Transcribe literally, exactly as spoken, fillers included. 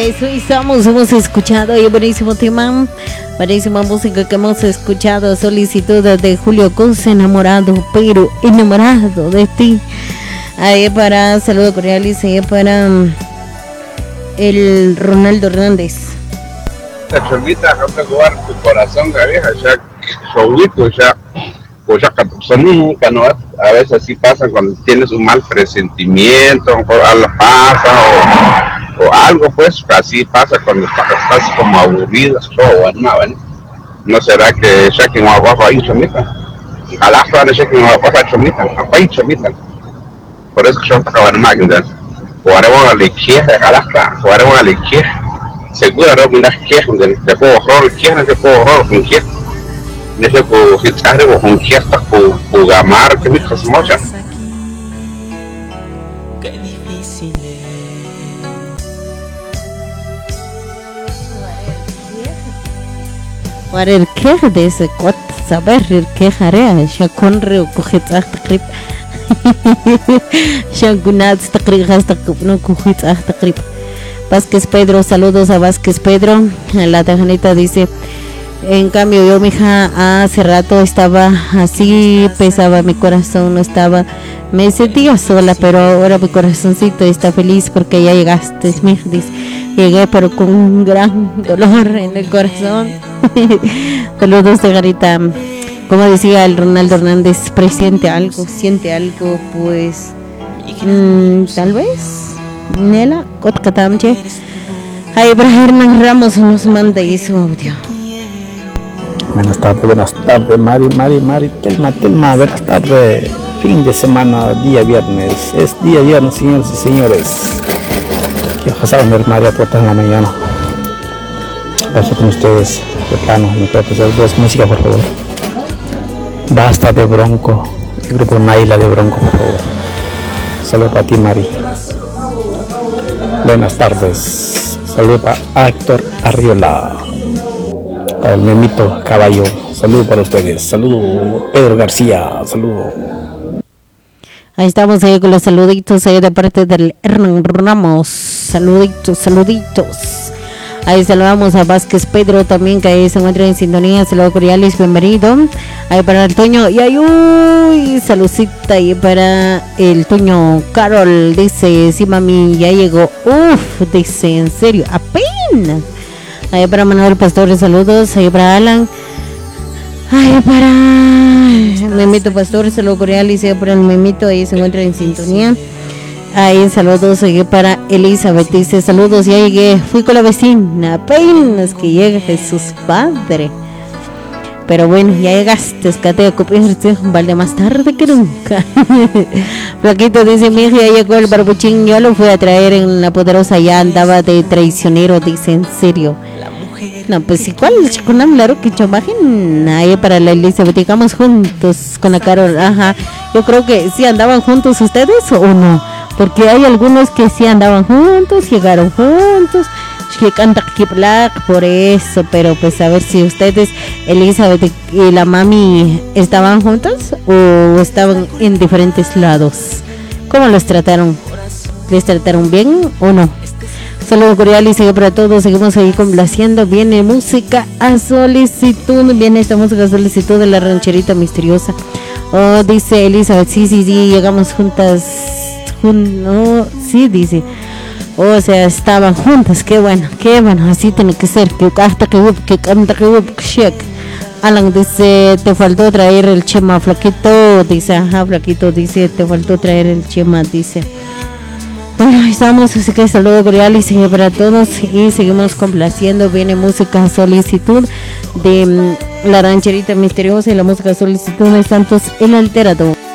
Eso estamos, hemos escuchado y buenísimo tema, buenísima música que hemos escuchado, solicitud de Julio Cos, enamorado, pero enamorado de ti. Ahí para, saludo cordial, y ahí para um, el Ronaldo Hernández. La chomita, no te jugar tu corazón, vieja, ya, solito, ya, pues ya, nunca, ¿no? A veces así pasa cuando tienes un mal presentimiento, algo pasa, o, o algo, pues, así pasa cuando estás, estás como aburrido, o bueno, bueno, ¿no será que ya que no abajo ahí chomita? Ojalá fuera ya que no abajo chomita, ahí chomita. Por eso que yo estaba en máquina, jugaremos a la izquierda, ojalá, jugaremos a la izquierda. Seguro no me das quejas, de puedo horror, quejas, de puedo horror, con quejas. Nesse po hitar o con quejas, po po gamar, que me faz mocha. Qué difícil Para el queja de ese cuat, saber el quejarea, ya con reo coget hasta grip. Ya gunat hasta grip, hasta no coget hasta grip. Vázquez Pedro, saludos a Vázquez Pedro. La tajanita dice, en cambio yo, mija, hace rato estaba así, pesaba mi corazón, no estaba, me sentía sola, pero ahora mi corazoncito está feliz porque ya llegaste, mija, dice, llegué pero con un gran dolor en el corazón. Saludos, tajanita. Como decía el Ronaldo Hernández, presiente algo, siente algo, pues, mmm, tal vez. Nela, Kotkatamche. Ay, Hernán Ramos nos manda eso audio. Buenas tardes, buenas tardes, Mari, Mari, Mari, Telma, Telma, buenas tardes. Fin de semana, día viernes. Es día viernes, señores y señores. Que ojalá ver María Puerta en la mañana. Paso con ustedes, de plano, me puede pasar dos música, por favor. Basta de Bronco, el grupo Naila de Bronco, por favor. Saludos para ti, Mari. Buenas tardes. Saludos para Héctor Arriola, para el Memito Caballo. Saludos para ustedes. Saludos Pedro García. Saludos. Ahí estamos ahí con los saluditos ahí de parte del Hernán Ramos. Saluditos, saluditos. Ahí saludamos a Vázquez Pedro también, que ahí se encuentra en sintonía. Saludos cordiales, bienvenido. Ahí para el Toño, y hay uy, saludcita. Y para el Toño Carol, dice, sí mami, ya llegó. Uf, dice, en serio, apenas. Ahí para Manuel Pastor, saludos. Ahí para Alan. Ahí para Memito Pastor, saludos cordiales. Y para el Memito, ahí se encuentra en sintonía. Ahí saludos ahí para Elizabeth, dice saludos, ya llegué, fui con la vecina, apenas que llega Jesús Padre. Pero bueno, ya llegaste, escate a copiarte un balde más tarde que nunca. Flaquito dice, mi hija ya llegó el barbuchín, yo lo fui a traer en la poderosa, ya andaba de traicionero, dice, en serio. No, pues igual, con claro que chomajen ahí para la Elizabeth, llegamos juntos con la Carol, ajá. Yo creo que sí andaban juntos ustedes o no. Porque hay algunos que sí andaban juntos, llegaron juntos, que canta Black, por eso, pero pues a ver si ustedes, Elizabeth y la mami, estaban juntos o estaban en diferentes lados. ¿Cómo los trataron? ¿Les trataron bien o no? Saludos cordiales y para todos, seguimos ahí complaciendo, viene música a solicitud, viene esta música a solicitud de la rancherita misteriosa. Oh, dice Elizabeth, sí, sí, sí, llegamos juntas. No, sí, dice, o sea, estaban juntas, qué bueno, qué bueno, así tiene que ser, que hasta que que canta que check. Alan dice, te faltó traer el chema, flaquito, dice, ajá, flaquito, dice, te faltó traer el chema, dice. Bueno, ahí estamos, así que saludos cordiales y para todos y seguimos complaciendo, viene música solicitud de um, la rancherita misteriosa y la música solicitud de Santos el Alterado.